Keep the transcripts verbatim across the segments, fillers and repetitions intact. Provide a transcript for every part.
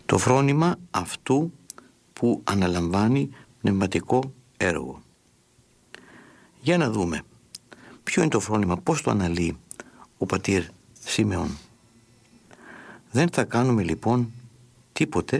το φρόνημα αυτού που αναλαμβάνει πνευματικό έργο. Για να δούμε ποιο είναι το φρόνημα, πώς το αναλύει ο πατήρ Σίμεων. Δεν θα κάνουμε λοιπόν τίποτε,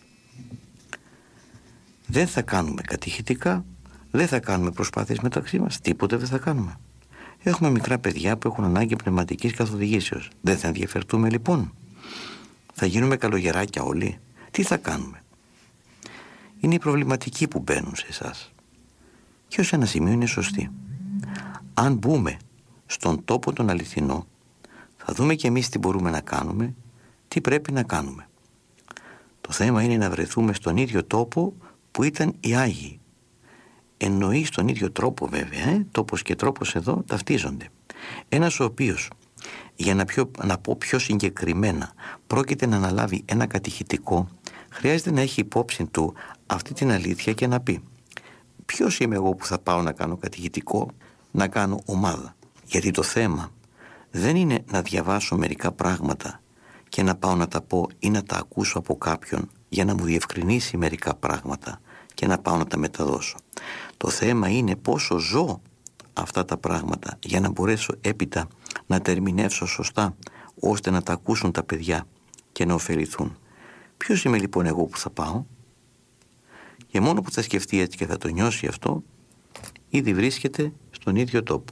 δεν θα κάνουμε κατηχητικά, δεν θα κάνουμε προσπάθειες μεταξύ μας, τίποτε δεν θα κάνουμε. Έχουμε μικρά παιδιά που έχουν ανάγκη πνευματικής καθοδηγήσεως. Δεν θα ενδιαφερθούμε λοιπόν? Θα γίνουμε καλογεράκια όλοι? Τι θα κάνουμε? Είναι οι προβληματικοί που μπαίνουν σε εσάς. Και ως ένα σημείο είναι σωστή. Αν μπούμε στον τόπο τον αληθινό, θα δούμε και εμείς τι μπορούμε να κάνουμε, τι πρέπει να κάνουμε. Το θέμα είναι να βρεθούμε στον ίδιο τόπο που ήταν οι Άγιοι. Εννοεί στον ίδιο τρόπο βέβαια, ε? τόπος και τρόπος εδώ ταυτίζονται. Ένας ο οποίος, για να, πιο, να πω πιο συγκεκριμένα, πρόκειται να αναλάβει ένα κατηχητικό, χρειάζεται να έχει υπόψη του αυτή την αλήθεια και να πει: ποιος είμαι εγώ που θα πάω να κάνω κατηχητικό, να κάνω ομάδα? Γιατί το θέμα δεν είναι να διαβάσω μερικά πράγματα και να πάω να τα πω ή να τα ακούσω από κάποιον για να μου διευκρινίσει μερικά πράγματα και να πάω να τα μεταδώσω. Το θέμα είναι πόσο ζω αυτά τα πράγματα για να μπορέσω έπειτα να τα ερμηνεύσω σωστά, ώστε να τα ακούσουν τα παιδιά και να ωφεληθούν. Ποιος είμαι λοιπόν εγώ που θα πάω? Και μόνο που θα σκεφτεί έτσι και θα το νιώσει αυτό, ήδη βρίσκεται στον ίδιο τόπο.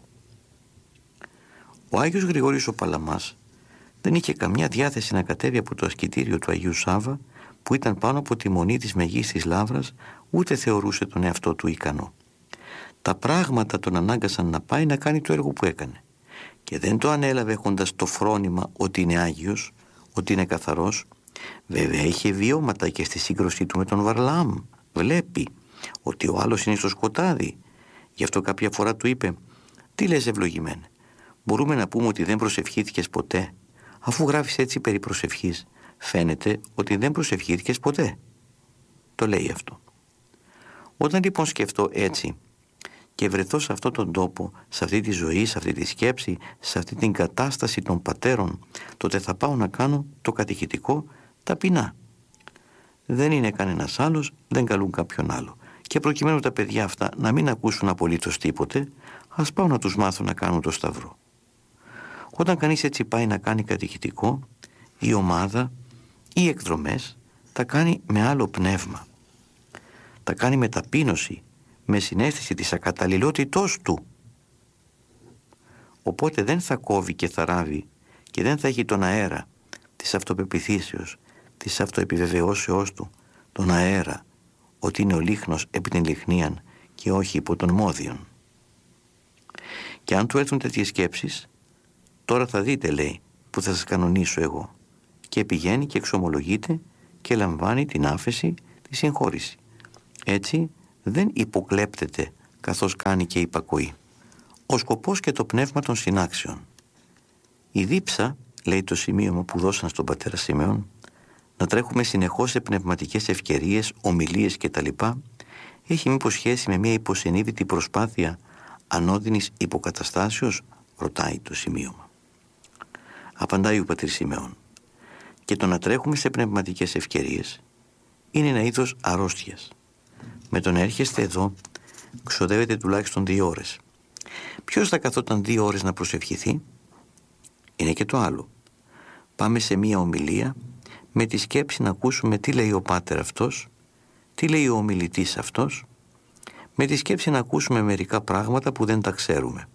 Ο Άγιος Γρηγόριος ο Παλαμάς δεν είχε καμιά διάθεση να κατέβει από το ασκητήριο του Αγίου Σάββα, που ήταν πάνω από τη μονή της Μεγίστης Λαύρας, ούτε θεωρούσε τον εαυτό του ικανό. Τα πράγματα τον ανάγκασαν να πάει να κάνει το έργο που έκανε. Και δεν το ανέλαβε έχοντας το φρόνημα ότι είναι Άγιος, ότι είναι καθαρός. Βέβαια είχε βιώματα και στη σύγκρουσή του με τον Βαρλάμ. Βλέπει ότι ο άλλος είναι στο σκοτάδι. Γι' αυτό κάποια φορά του είπε: τι λες ευλογημένε, μπορούμε να πούμε ότι δεν προσευχήθηκες ποτέ? Αφού γράφεις έτσι περί προσευχής, φαίνεται ότι δεν προσευχήθηκες ποτέ. Το λέει αυτό. Όταν λοιπόν σκεφτώ έτσι και βρεθώ σε αυτόν τον τόπο, σε αυτή τη ζωή, σε αυτή τη σκέψη, σε αυτή την κατάσταση των πατέρων, τότε θα πάω να κάνω το κατηχητικό ταπεινά. Δεν είναι κανένας άλλος, δεν καλούν κάποιον άλλο. Και προκειμένου τα παιδιά αυτά να μην ακούσουν απολύτως τίποτε, ας πάω να τους μάθω να κάνουν το σταυρό. Όταν κανείς έτσι πάει να κάνει κατηχητικό, η ομάδα ή εκδρομές τα κάνει με άλλο πνεύμα. Τα κάνει με ταπείνωση, με συναίσθηση της ακαταλληλότητός του. Οπότε δεν θα κόβει και θα ράβει και δεν θα έχει τον αέρα της αυτοπεποιθήσεως, της αυτοεπιβεβαιώσεώς του, τον αέρα ότι είναι ο λίχνος επί την λιχνίαν και όχι υπό τον μόδιον. Και αν του έρθουν τέτοιες σκέψεις, τώρα θα δείτε, λέει, που θα σας κανονίσω εγώ. Και πηγαίνει και εξομολογείται και λαμβάνει την άφεση, τη συγχώρηση. Έτσι δεν υποκλέπτεται καθώς κάνει και υπακοή. Ο σκοπός και το πνεύμα των συνάξεων. Η δίψα, λέει το σημείωμα που δώσαν στον πατέρα Σιμεών, να τρέχουμε συνεχώς σε πνευματικές ευκαιρίες, ομιλίες κτλ. Έχει μήπως σχέση με μια υποσυνείδητη προσπάθεια ανώδυνης υποκαταστάσεως? Ρωτάει το σημείωμα. Απαντάει ο πατήρ Σιμεών: και το να τρέχουμε σε πνευματικές ευκαιρίες είναι ένα είδος αρρώστιας. Με το να έρχεστε εδώ ξοδεύετε τουλάχιστον δύο ώρες. Ποιος θα καθόταν δύο ώρες να προσευχηθεί? Είναι και το άλλο. Πάμε σε μία ομιλία με τη σκέψη να ακούσουμε τι λέει ο πάτερ αυτός, τι λέει ο ομιλητής αυτός, με τη σκέψη να ακούσουμε μερικά πράγματα που δεν τα ξέρουμε.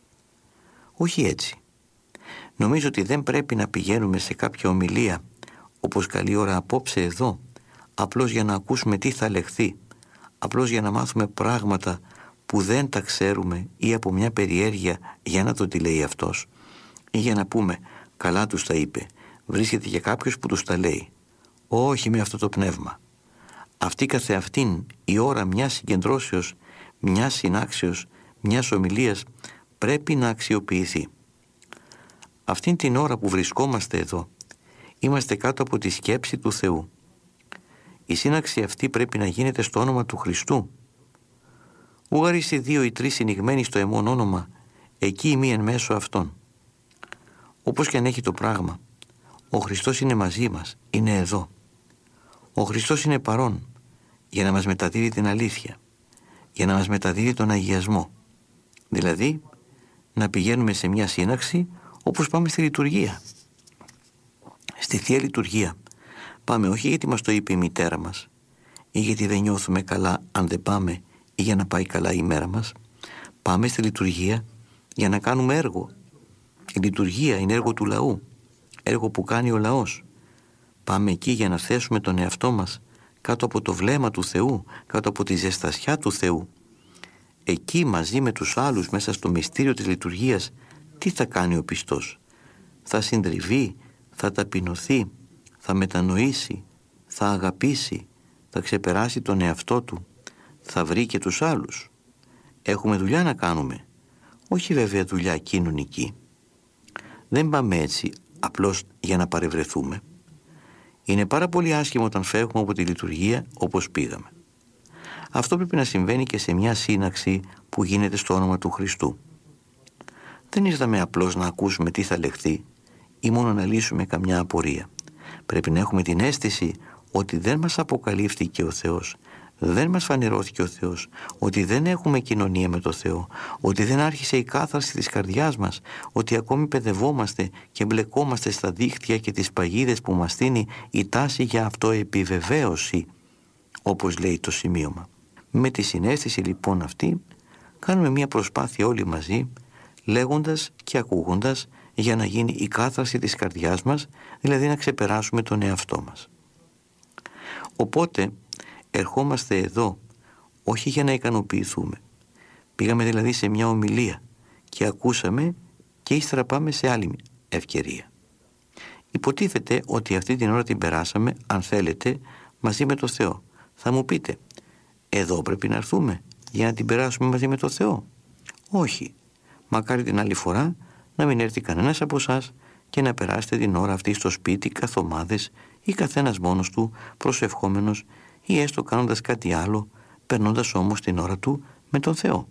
Όχι έτσι. Νομίζω ότι δεν πρέπει να πηγαίνουμε σε κάποια ομιλία, όπως καλή ώρα απόψε εδώ, απλώς για να ακούσουμε τι θα λεχθεί, απλώς για να μάθουμε πράγματα που δεν τα ξέρουμε ή από μια περιέργεια για να το τι λέει αυτός, ή για να πούμε καλά τους τα είπε, βρίσκεται και κάποιος που τους τα λέει. Όχι με αυτό το πνεύμα. Αυτή καθεαυτήν η ώρα μιας συγκεντρώσεως, μιας συνάξεως, μιας ομιλίας πρέπει να αξιοποιηθεί. Αυτήν την ώρα που βρισκόμαστε εδώ, είμαστε κάτω από τη σκέψη του Θεού. Η σύναξη αυτή πρέπει να γίνεται στο όνομα του Χριστού. Ούγαρ οι δύο ή τρεις συνηγμένοι στο εμόν όνομα, εκεί η μη εν μέσω αυτών. Όπως και αν έχει το πράγμα, ο Χριστός είναι μαζί μας, είναι εδώ. Ο Χριστός είναι παρόν για να μας μεταδίδει την αλήθεια, για να μας μεταδίδει τον αγιασμό. Δηλαδή, να πηγαίνουμε σε μια σύναξη όπως πάμε στη λειτουργία. Στη Θεία Λειτουργία πάμε όχι γιατί μας το είπε η μητέρα μας ή γιατί δεν νιώθουμε καλά αν δεν πάμε ή για να πάει καλά η μέρα μας. Πάμε στη λειτουργία για να κάνουμε έργο. Η λειτουργία είναι έργο του λαού, έργο που κάνει ο λαός. Πάμε εκεί για να θέσουμε τον εαυτό μας κάτω από το βλέμμα του Θεού, κάτω από τη ζεστασιά του Θεού. Εκεί μαζί με τους άλλους μέσα στο μυστήριο της λειτουργίας, τι θα κάνει ο πιστός? Θα συντριβεί, θα ταπεινωθεί, θα μετανοήσει, θα αγαπήσει, θα ξεπεράσει τον εαυτό του, θα βρει και τους άλλους. Έχουμε δουλειά να κάνουμε, όχι βέβαια δουλειά κοινωνική. Δεν πάμε έτσι απλώς για να παρευρεθούμε. Είναι πάρα πολύ άσχημο όταν φεύγουμε από τη λειτουργία όπως πήγαμε. Αυτό πρέπει να συμβαίνει και σε μια σύναξη που γίνεται στο όνομα του Χριστού. Δεν ήρθαμε απλώς να ακούσουμε τι θα λεχθεί ή μόνο να λύσουμε καμιά απορία. Πρέπει να έχουμε την αίσθηση ότι δεν μας αποκαλύφθηκε ο Θεός, δεν μας φανερώθηκε ο Θεός, ότι δεν έχουμε κοινωνία με το Θεό, ότι δεν άρχισε η κάθαρση της καρδιάς μας, ότι ακόμη παιδευόμαστε και μπλεκόμαστε στα δίχτυα και τις παγίδες που μας δίνει η τάση για αυτοεπιβεβαίωση, όπως λέει το σημείωμα. Με τη συναίσθηση λοιπόν αυτή κάνουμε μια προσπάθεια όλοι μαζί, λέγοντας και ακούγοντας, για να γίνει η κάθαρση της καρδιάς μας, δηλαδή να ξεπεράσουμε τον εαυτό μας. Οπότε ερχόμαστε εδώ όχι για να ικανοποιηθούμε. Πήγαμε δηλαδή σε μια ομιλία και ακούσαμε και ύστερα πάμε σε άλλη ευκαιρία. Υποτίθεται ότι αυτή την ώρα την περάσαμε, αν θέλετε, μαζί με το Θεό. Θα μου πείτε, εδώ πρέπει να έρθουμε για να την περάσουμε μαζί με το Θεό? Όχι. Μακάρι την άλλη φορά να μην έρθει κανένας από εσάς και να περάσετε την ώρα αυτή στο σπίτι καθομάδες ή καθένας μόνος του προσευχόμενος ή έστω κάνοντας κάτι άλλο, περνώντας όμως την ώρα του με τον Θεό.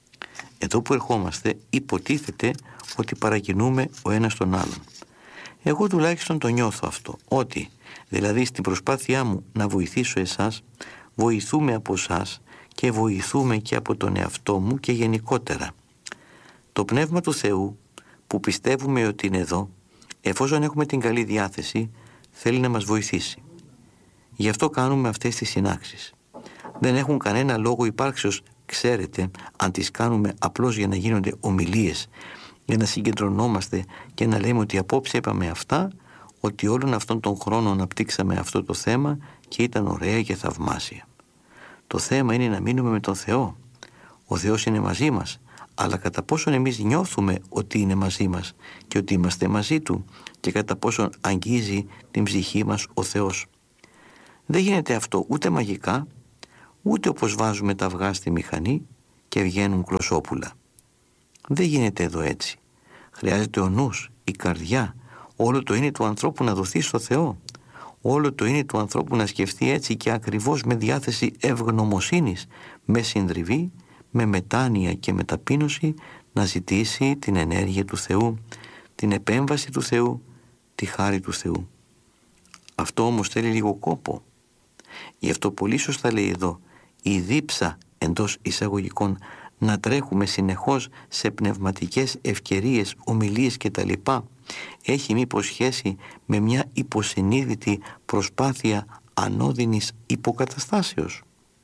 Εδώ που ερχόμαστε υποτίθεται ότι παρακινούμε ο ένας τον άλλον. Εγώ τουλάχιστον το νιώθω αυτό, ότι δηλαδή στην προσπάθειά μου να βοηθήσω εσάς, βοηθούμε από εσάς και βοηθούμε και από τον εαυτό μου και γενικότερα. Το Πνεύμα του Θεού που πιστεύουμε ότι είναι εδώ, εφόσον έχουμε την καλή διάθεση, θέλει να μας βοηθήσει. Γι' αυτό κάνουμε αυτές τις συνάξεις. Δεν έχουν κανένα λόγο υπάρξεως, ξέρετε, αν τις κάνουμε απλώς για να γίνονται ομιλίες, για να συγκεντρωνόμαστε και να λέμε ότι απόψε είπαμε αυτά, ότι όλον αυτόν τον χρόνο αναπτύξαμε αυτό το θέμα και ήταν ωραία και θαυμάσια. Το θέμα είναι να μείνουμε με τον Θεό. Ο Θεός είναι μαζί μας, αλλά κατά πόσον εμείς νιώθουμε ότι είναι μαζί μας και ότι είμαστε μαζί Του και κατά πόσον αγγίζει την ψυχή μας ο Θεός. Δεν γίνεται αυτό ούτε μαγικά, ούτε όπως βάζουμε τα αυγά στη μηχανή και βγαίνουν κλωσόπουλα. Δεν γίνεται εδώ έτσι. Χρειάζεται ο νους, η καρδιά, όλο το είναι του ανθρώπου να δοθεί στο Θεό. Όλο το είναι του ανθρώπου να σκεφτεί έτσι και ακριβώς με διάθεση ευγνωμοσύνης, με συντριβή, με μετάνοια και με ταπείνωση να ζητήσει την ενέργεια του Θεού, την επέμβαση του Θεού, τη χάρη του Θεού. Αυτό όμως θέλει λίγο κόπο. Γι' αυτό πολύ σωστά λέει εδώ, η δίψα εντός εισαγωγικών να τρέχουμε συνεχώς σε πνευματικές ευκαιρίες, ομιλίες κτλ. Έχει μήπως σχέση με μια υποσυνείδητη προσπάθεια ανώδυνης υποκαταστάσεως?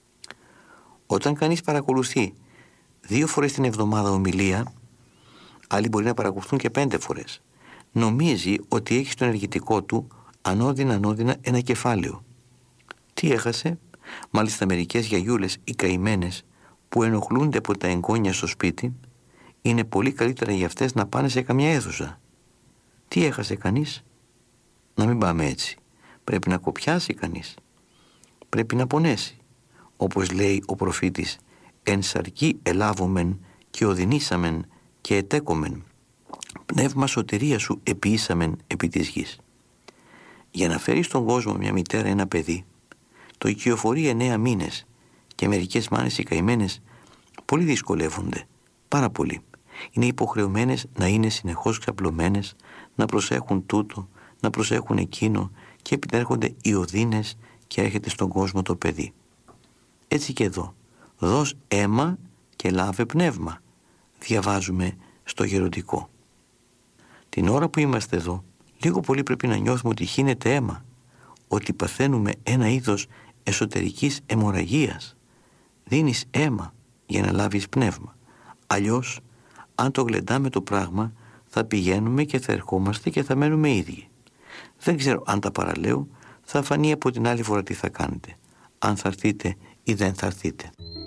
Όταν κανείς παρακολουθεί δύο φορές την εβδομάδα ομιλία, άλλοι μπορεί να παρακολουθούν και πέντε φορές, νομίζει ότι έχει στο ενεργητικό του ανώδυνα ανώδυνα ένα κεφάλαιο. Τι έχασε? Μάλιστα μερικές γιαγιούλες οι καημένες που ενοχλούνται από τα εγγόνια στο σπίτι, είναι πολύ καλύτερα για αυτές να πάνε σε καμιά αίθουσα. Τι έχασε κανείς? Να μην πάμε έτσι. Πρέπει να κοπιάσει κανείς. Πρέπει να πονέσει. Όπως λέει ο προφήτης, «Εν σαρκή ελάβομεν και οδυνήσαμεν και ετέκομεν, πνεύμα σωτηρία σου επιήσαμεν επί της γης». Για να φέρει στον κόσμο μια μητέρα ένα παιδί, το οικειοφορεί εννέα μήνες και μερικές μάνες οι καημένες πολύ δυσκολεύονται, πάρα πολύ. Είναι υποχρεωμένες να είναι συνεχώς ξαπλωμένες, να προσέχουν τούτο, να προσέχουν εκείνο και επιτέρχονται οι οδύνες και έρχεται στον κόσμο το παιδί. Έτσι και εδώ. Δώσ' αίμα και λάβε πνεύμα, διαβάζουμε στο γεροντικό. Την ώρα που είμαστε εδώ, λίγο πολύ πρέπει να νιώθουμε ότι χύνεται αίμα, ότι παθαίνουμε ένα είδος εσωτερικής αιμορραγίας. Δίνεις αίμα για να λάβεις πνεύμα. Αλλιώς, αν το γλεντάμε το πράγμα, θα πηγαίνουμε και θα ερχόμαστε και θα μένουμε ίδιοι. Δεν ξέρω αν τα παραλέω, θα φανεί από την άλλη φορά τι θα κάνετε. Αν θα έρθείτε ή δεν θα έρθείτε.